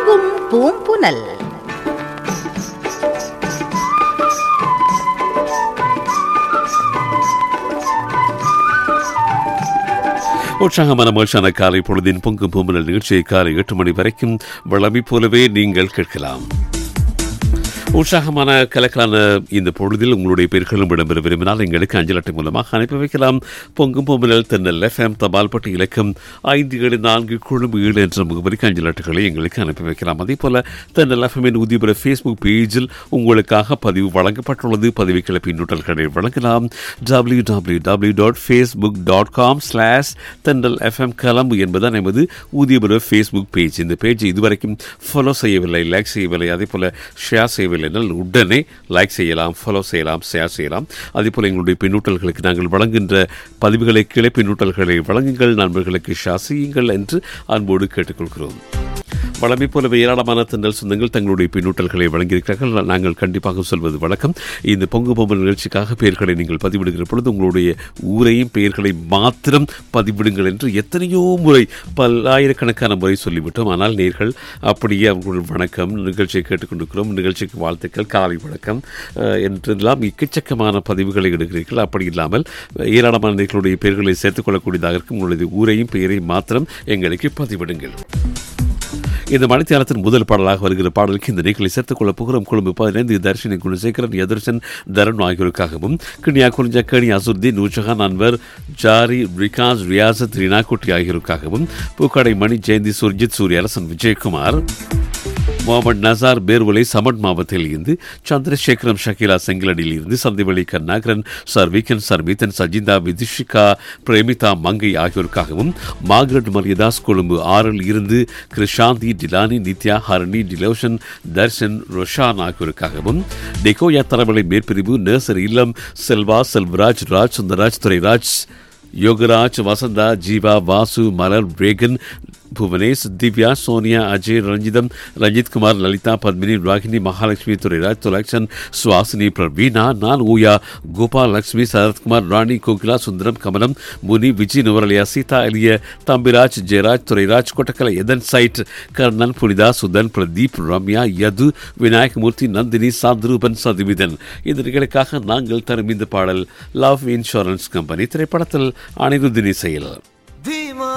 பொங்கும் பூம்புனல். உற்சாகமான மகிழ்ச்சியான காலை பொழுதின் பொங்கும் பூம்புனல் நிகழ்ச்சியை காலை 8 மணி வரைக்கும் வழமை போலவே நீங்கள் கேட்கலாம். உற்சாகமான கலக்கலான இந்த பொழுதில் உங்களுடைய பெயர்களும் இடம்பெற விரும்பினால் எங்களுக்கு அஞ்சல் அட்டை மூலமாக அனுப்பி வைக்கலாம். பொங்கும் பொம்மல் தென்னல் FM தபால் பட்டி இலக்கம் 57 கொழும்பு 7 என்ற முகவரிக்கு அஞ்சல் அட்டைகளை எங்களுக்கு அனுப்பி வைக்கலாம். அதே போல தென்னல் FM உதிபுர ஃபேஸ்புக் பேஜில் உங்களுக்காக பதிவு வழங்கப்பட்டுள்ளது. பதிவுகளை பின்னூட்டல்களை வழங்கலாம். www.facebook.com/தென்னல் FM கலம்பு என்பதுதான் எமது உதிபுர ஃபேஸ்புக் பேஜ். இந்த பேஜை இதுவரைக்கும் ஃபாலோ செய்யவில்லை, லைக் செய்யவில்லை, அதே போல ஷேர் செய்யவில்லை, உடனே லைக் செய்யலாம், ஃபாலோ செய்யலாம், ஷேர் செய்யலாம். அதே போல எங்களுடைய பின்னூட்டல்களுக்கு நாங்கள் வழங்குகின்ற பதிவுகளை கிளை பின்னூட்டல்களை வழங்குங்கள், நண்பர்களுக்கு ஷேர் செய்யுங்கள் என்று அன்போடு கேட்டுக்கொள்கிறோம். வழமை போலவே ஏராளமான தென்றல் சொந்தங்கள் தங்களுடைய பின்னூட்டல்களை வழங்கியிருக்கிறார்கள். நாங்கள் கண்டிப்பாக சொல்வது வழக்கம். இந்த பொங்கு பொம்மல் நிகழ்ச்சிக்காக பெயர்களை நீங்கள் பதிவிடுகிற பொழுது உங்களுடைய ஊரையும் பெயர்களை மாத்திரம் பதிவிடுங்கள் என்று எத்தனையோ முறை பல்லாயிரக்கணக்கான முறை சொல்லிவிட்டோம். ஆனால் நேர்கள் அப்படியே அவர்கள் வணக்கம், நிகழ்ச்சியை கேட்டுக்கொண்டிருக்கிறோம், நிகழ்ச்சிக்கு வாழ்த்துக்கள், காலை வணக்கம் என்றெல்லாம் எக்கச்சக்கமான பதிவுகளை எடுக்கிறீர்கள். அப்படி இல்லாமல் ஏராளமான நேர்களுடைய பெயர்களை சேர்த்துக் கொள்ளக்கூடியதாக இருக்கும். உங்களுடைய ஊரையும் பெயரையும் மாத்திரம் எங்களுக்கு பதிவிடுங்கள். இந்த மணித்தியாலத்தின் முதல் பாடலாக வருகிற பாடலுக்கு இந்த நிகழ்ச்சியை சேர்த்துக் கொள்ளப் போகிறோம். கொழும்பு 15 தர்ஷினி குணசேகரன், யதர்ஷன் தரன் ஆகியோருக்காகவும், கிணியா குறிஞ்சா கணி அசுர்தீன், நூர்ஜஹான் அன்வர், ஜாரி, ரிகாஸ், ரியாசத், ரினாகுட்டி ஆகியோருக்காகவும், பூக்கடை மணி, ஜெயந்தி, சுர்ஜித், சூரியரசன், விஜயகுமார், முகமது நசார் பேர்வலை சமட் மாவட்டத்தில் இருந்து, சந்திரசேகரம் ஷக்கீலா செங்கலடியில் இருந்து, சந்திவெளி கருணாகரன், சர்வீகன், சர்மீதன், சஜிதா, விதிஷிகா, பிரேமிதா மங்கை ஆகியோருக்காகவும், மார்கரெட் மரியதாஸ் கொழும்பு 6 இருந்து, கிருஷாந்தி, டிலானி, நித்யா, ஹரணி, டிலோஷன், தர்ஷன், ரோஷான் ஆகியோருக்காகவும், டெகோயா தரவளை மேற்பிரிவு நர்சரி இல்லம் செல்வா, செல்வராஜ், ராஜ் சுந்தராஜ், துரைராஜ், யோகராஜ், வசந்தா, ஜீவா, வாசு, மலர், ரேகன், புவனேஷ், திவ்யா, சோனியா, அஜய், ரஞ்சிதம், ரஞ்சித் குமார், லலிதா, பத்மினி, ராகினி, மகாலட்சுமி, துரைராஜ், துலக்ஷன், சுவாசினி, பிரவீனா, நான் ஊயா, கோபால், லட்சுமி, சரத்குமார், ராணி, கோகிலா, சுந்தரம், கமலம், முனி, விஜய், நுவரலியா, சீதா, எலிய, தம்பிராஜ், ஜெயராஜ், துரைராஜ், கொட்டக்கலை, எதன் சைட், கர்ணன், புனிதா, சுதன், பிரதீப், ரம்யா, யது, விநாயகமூர்த்தி, நந்தினி, சாத்ரூபன், சதுவிதன். இந்த நிகழ்ச்சிக்காக நாங்கள் தரும் இந்த பாடல் லவ் இன்சூரன்ஸ் கம்பெனி திரைப்படத்தில் அனிருத்தின் இசையில்.